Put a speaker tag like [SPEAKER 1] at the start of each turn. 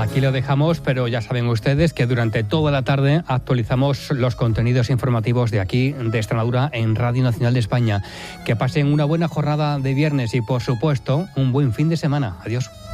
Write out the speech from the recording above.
[SPEAKER 1] Aquí lo dejamos, pero ya saben ustedes que durante toda la tarde actualizamos los contenidos informativos de aquí, de Extremadura, en Radio Nacional de España. Que pasen una buena jornada de viernes y, por supuesto, un buen fin de semana. Adiós.